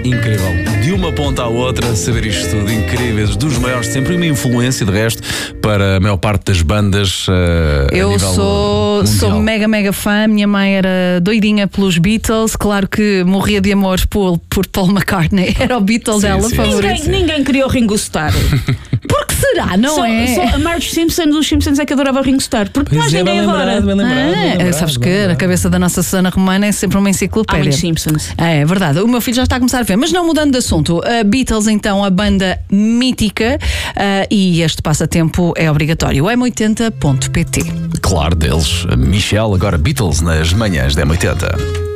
Incrível. De uma ponta à outra, saber isto tudo. Incríveis. Dos maiores de sempre. E uma influência, de resto, para a maior parte das bandas. Eu sou mega fã. Minha mãe era doidinha pelos Beatles. Claro que morria de amor por Paul McCartney. Era o Beatles dela favorito. Ninguém queria o Ringo Starr. Porque será, não é? Só a Marge Simpson dos Simpsons é que adorava o Ringo Starr. Porque mais ninguém adora. Sabes que a cabeça da nossa Susana Romana é sempre uma enciclopédia. Há muitos Simpsons. É verdade. O meu filho já está a começar a ver. Mas não mudando de assunto, Beatles, então, a banda mítica, e este passatempo é obrigatório. M80.pt. Claro, deles. Michel, agora Beatles nas manhãs da M80.